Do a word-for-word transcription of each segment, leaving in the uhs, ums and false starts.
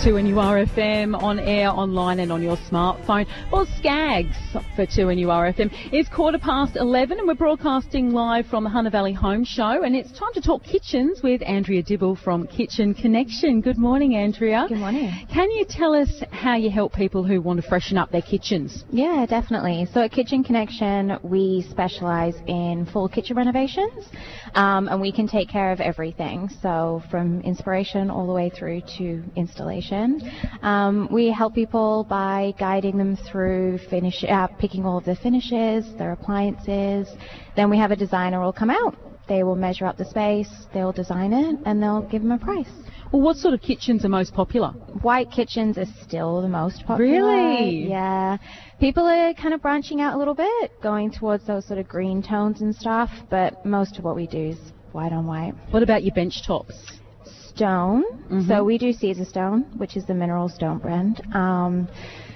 two N U R F M, on air, online and on your smartphone. Well, Skags for two N U R F M is quarter past eleven and we're broadcasting live from the Hunter Valley Home Show, and it's time to talk kitchens with Andrea Dibble from Kitchen Connection. Good morning, Andrea. Good morning. Can you tell us how you help people who want to freshen up their kitchens? Yeah, definitely. So at Kitchen Connection, we specialise in full kitchen renovations, um, and we can take care of everything. So from inspiration all the way through to installation. Um, we help people by guiding them through finish, uh, picking all of the finishes, their appliances. Then we have a designer will come out. They will measure up the space, they'll design it, and they'll give them a price. Well, what sort of kitchens are most popular? White kitchens are still the most popular. Really? Yeah. People are kind of branching out a little bit, going towards those sort of green tones and stuff, but most of what we do is white on white. What about your bench tops? Stone. Mm-hmm. So we do Caesar stone, which is the mineral stone brand. Um,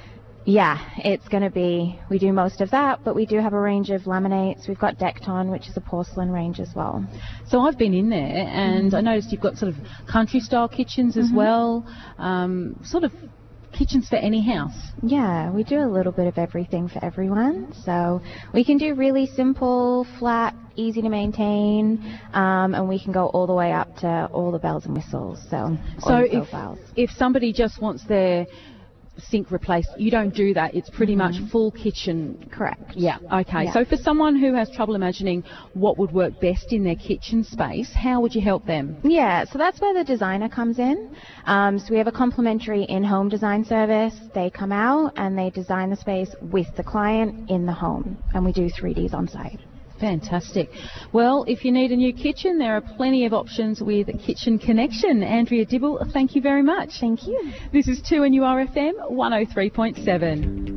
yeah, it's going to be, we do most of that, but we do have a range of laminates. We've got Decton, which is a porcelain range as well. So I've been in there and mm-hmm. I noticed you've got sort of country style kitchens as mm-hmm. well, um, sort of kitchens for any house. Yeah, we do a little bit of everything for everyone. So we can do really simple, flat, easy to maintain, um, and we can go all the way up to all the bells and whistles. So, so if, if somebody just wants their sink replaced, you don't do that. It's pretty mm-hmm. much full kitchen. Correct. Yeah, okay. Yeah. So for someone who has trouble imagining what would work best in their kitchen space, how would you help them? Yeah, so that's where the designer comes in. Um, so we have a complimentary in-home design service. They come out and they design the space with the client in the home, and we do three Ds on site. Fantastic. Well, if you need a new kitchen, there are plenty of options with Kitchen Connection. Andrea Dibble, thank you very much. Thank you. This is two N U R F M one oh three point seven.